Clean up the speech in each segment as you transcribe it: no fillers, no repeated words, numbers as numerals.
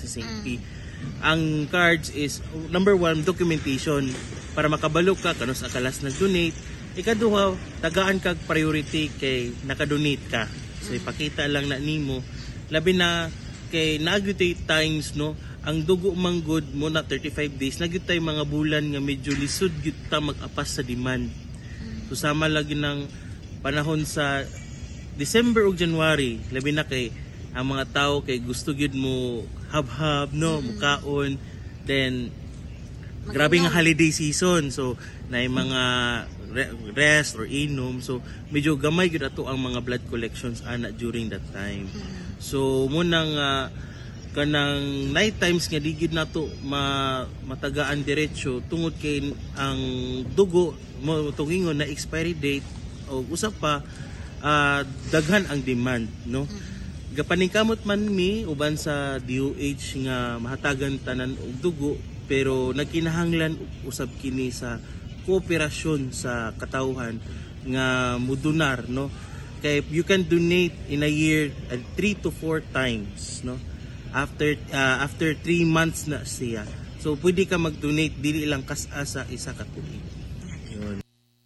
sa safety. Ang cards is number 1, documentation para makabalo ka kanos akalas nag-donate. Ikaduha, tagaan kag priority kay naka-donate ka. So ipakita lang na nimo labi na kay nagyutay times no ang dugo manggod mo na 35 days nagyutay mga bulan nga medyo lisod gyud ta mag-apas sa demand. So sama lagi ng panahon sa December ug January labi na kay ang mga tao kay gusto gyud mo hab-hab no mukaon then grabe nga holiday season so na mga rest or inom so medyo gamay gyud ato ang mga blood collections ana during that time. So mo nang kanang night times nga digid nato matagaan diretso tungod kay ang dugo mo tungingon na expiry date o usap pa daghan ang demand no. Gapaningkamot man mi uban sa DOH nga mahatagan tanan og dugo pero nagkinahanglan usab kini sa kooperasyon sa katawhan nga mudonar no kay you can donate in a year 3 to 4 times no after 3 months na siya so pwede ka mag-donate dili lang kas-asa isa ka tuig. Yun.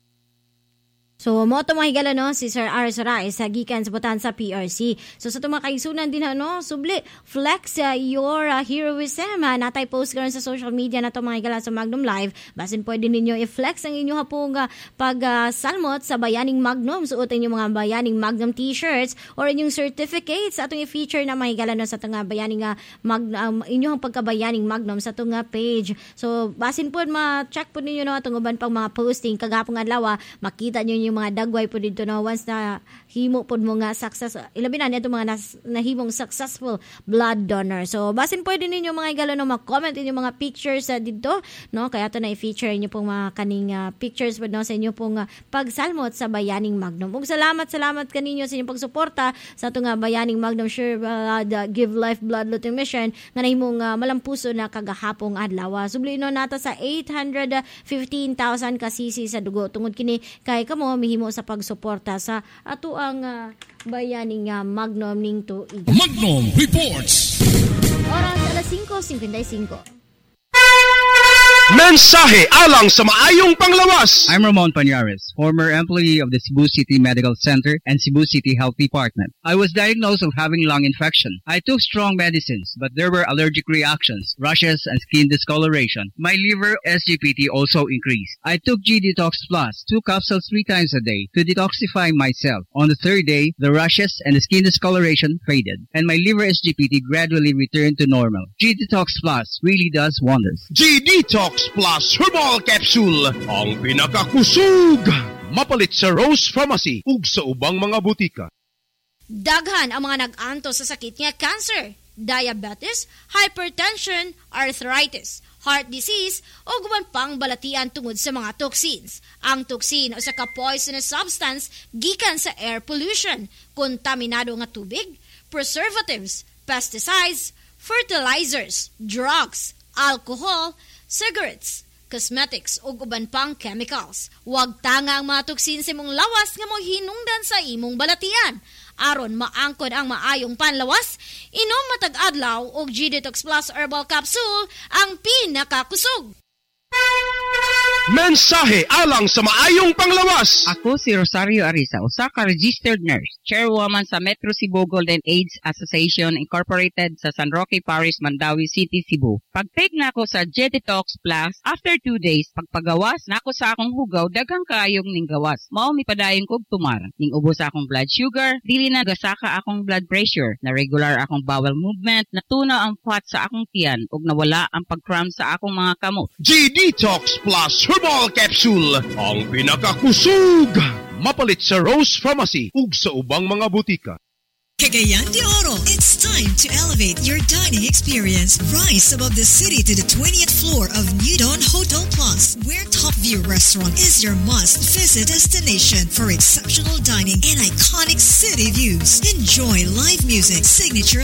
So, mo ito mga higala, no, si Sir R. Sorais, gikan sa butan sa PRC. So, sa itong mga kaisunan din, no, subli, flex your heroism. Natay post karon sa social media na ito mga higala sa Magnum Live. Basin pwede ninyo i-flex ang inyong hapong pag-salmot sa Bayaning Magnum. Suotin yung mga Bayaning Magnum t-shirts or inyong certificates sa itong i-feature na mga higala, no, sa itong Bayaning inyong pagkabayaning Magnum sa itong page. So, basin po, ma-check po ninyo, no, itong uban pang mga posting. Kagapong adlaw, makita nyo yung mga dagway po dito no once na himo po mo nga success ilabi na nito mga nahimong successful blood donor. So basin pwede ninyo mga igalo no mag-comment inyo mga pictures dito no kaya to na i-feature inyo pong mga kaning pictures po no sa inyo pong pagsalmot sa Bayaning Magnum. Ug salamat kaninyo sa inyong pagsuporta sa atong Bayaning Magnum Sure Give Life Blood Looting Mission nga nahimong malampuso na kagahapong adlaw. Subli no nata sa 815,000 ka cc sa dugo tungod kini kay kamo mihimo sa pagsuporta sa ato ang Bayaning Magnum ning tuig. Magnum Reports. Oras alas 5:55. Mensahe alang sa maayong panglawas. I'm Ramon Pañares, former employee of the Cebu City Medical Center and Cebu City Health Department. I was diagnosed of having lung infection. I took strong medicines, but there were allergic reactions, rashes, and skin discoloration. My liver SGPT also increased. I took G-Detox Plus, 2 capsules 3 times a day to detoxify myself. On the 3rd day, the rashes and the skin discoloration faded, and my liver SGPT gradually returned to normal. G-Detox Plus really does wonders. G-Detox Plus Herbal Capsule, ang pinakakusog. Mapalit sa Rose Pharmacy ug sa ubang mga butika. Daghan ang mga nag-anto sa sakit nga cancer, diabetes, hypertension, arthritis, heart disease o guban pang balatian tungod sa mga toxins. Ang toxin o sa ka-poisonous substance gikan sa air pollution, kontaminado nga tubig, preservatives, pesticides, fertilizers, drugs, alcohol, cigarettes, cosmetics o uban pang chemicals. Huwag tanga ang mga toksin sa imong lawas nga mo hinungdan sa imong balatian. Aron maangkod ang maayong panlawas, inom matag adlaw og G-Detox Plus Herbal Capsule ang pinakakusog. Mensahe alang sa maayong panglawas. Ako si Rosario Arisa, usa ka registered nurse, chairwoman sa Metro Cebu Golden AIDS Association Incorporated sa San Roque Parish, Mandawi City, Cebu. Pag-take na ako sa G-Detox Plus, after 2 days, pagpagawas na ako sa akong hugaw, daghang kaayong ning gawas. Mao mi padayon kog tumar. Ning ubos akong blood sugar, dili na gasaka akong blood pressure, na regular akong bowel movement, natunaw ang fat sa akong tiyan, ug nawala ang pag-cramp sa akong mga kamot. G-Detox Plus Herbal Capsule, ang pinakakusog. Mapalit sa Rose Pharmacy ug sa ubang mga butika. Cagayan de Oro, it's time to elevate your dining experience. Rise above the city to the 20th floor of New Dawn Hotel Plus, where Top View Restaurant is your must-visit destination for exceptional dining and iconic city views. Enjoy live music, signature